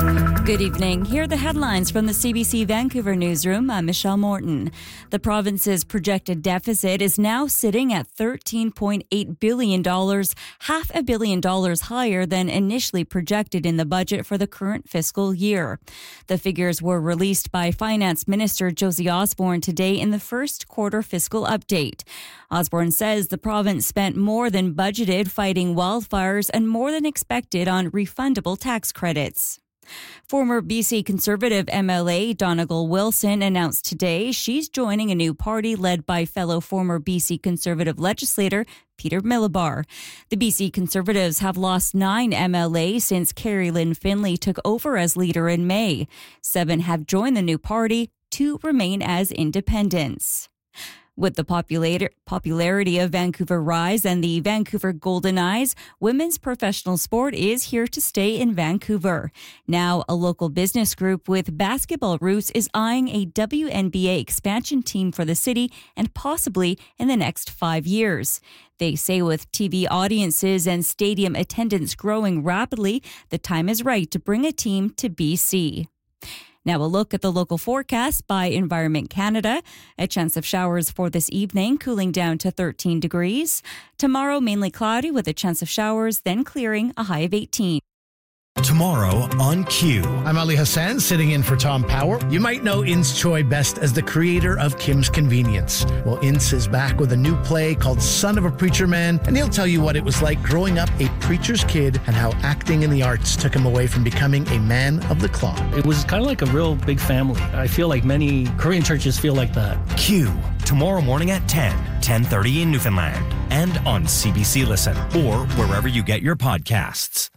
Good evening. Here are the headlines from the CBC Vancouver newsroom. I'm Michelle Morton. The province's projected deficit is now sitting at $13.8 billion, $500 million higher than initially projected in the budget for the current fiscal year. The figures were released by Finance Minister Josie Osborne today in the first quarter fiscal update. Osborne says the province spent more than budgeted fighting wildfires and more than expected on refundable tax credits. Former BC Conservative MLA Donegal Wilson announced today she's joining a new party led by fellow former BC Conservative legislator Peter Millibar. The BC Conservatives have lost 9 MLA since Carrie Lynn Finlay took over as leader in May. 7 have joined the new party, 2 remain as independents. With the popularity of Vancouver Rise and the Vancouver Golden Eyes, women's professional sport is here to stay in Vancouver. Now, a local business group with basketball roots is eyeing a WNBA expansion team for the city and possibly in the next 5 years. They say with TV audiences and stadium attendance growing rapidly, the time is right to bring a team to BC. Now a look at the local forecast by Environment Canada. A chance of showers for this evening, cooling down to 13 degrees. Tomorrow, mainly cloudy with a chance of showers, then clearing, a high of 18. Tomorrow on Q. I'm Ali Hassan, sitting in for Tom Power. You might know Ince Choi best as the creator of Kim's Convenience. Well, Ince is back with a new play called Son of a Preacher Man, and he'll tell you what it was like growing up a preacher's kid and how acting in the arts took him away from becoming a man of the cloth. It was kind of like a real big family. I feel like many Korean churches feel like that. Q, tomorrow morning at 10:30 in Newfoundland, and on CBC Listen, or wherever you get your podcasts.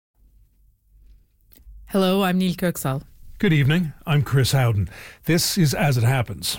Hello, I'm Neil Kirksall. Good evening, I'm Chris Howden. This is As It Happens.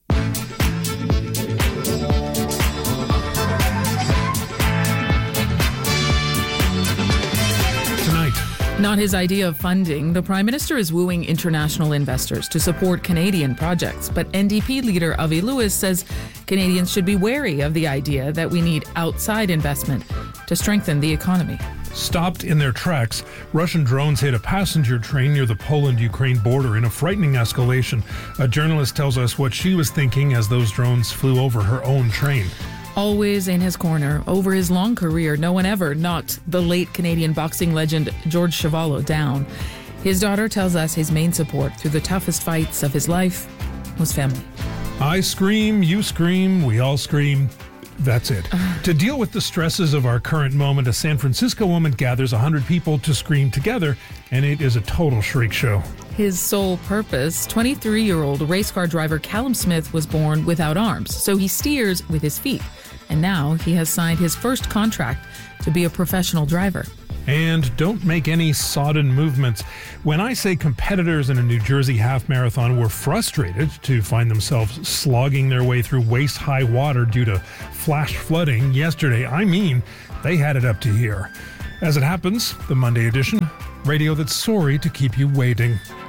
Tonight. Not his idea of funding, the Prime Minister is wooing international investors to support Canadian projects, but NDP leader Avi Lewis says Canadians should be wary of the idea that we need outside investment to strengthen the economy. Stopped in their tracks, Russian drones hit a passenger train near the Poland-Ukraine border in a frightening escalation. A journalist tells us what she was thinking as those drones flew over her own train. Always in his corner, over his long career, no one ever knocked the late Canadian boxing legend George Chuvalo down. His daughter tells us his main support through the toughest fights of his life was family. I scream, you scream, we all scream. That's it. To deal with the stresses of our current moment, a San Francisco woman gathers 100 people to scream together, and it is a total shriek show. His sole purpose, 23-year-old race car driver Callum Smith was born without arms, so he steers with his feet. And now he has signed his first contract to be a professional driver. And don't make any sodden movements. When I say competitors in a New Jersey half marathon were frustrated to find themselves slogging their way through waist-high water due to flash flooding yesterday, I mean they had it up to here. As it happens, the Monday edition, radio that's sorry to keep you waiting.